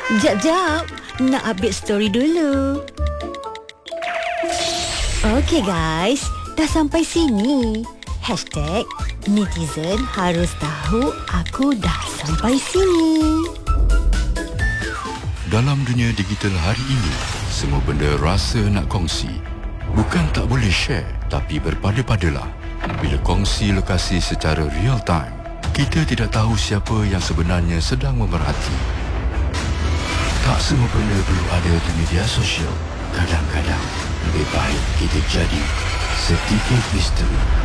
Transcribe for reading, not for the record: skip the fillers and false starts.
Jap. Nak update story dulu. Okey guys, dah sampai sini. #netizen harus tahu aku dah sampai sini. Dalam dunia digital hari ini, semua benda rasa nak kongsi. Bukan tak boleh share, tapi berpada-padalah. Bila kongsi lokasi secara real time, kita tidak tahu siapa yang sebenarnya sedang memerhati. Tak semua benda perlu ada di media sosial. Kadang-kadang lebih baik kita jadi sedikit misteri.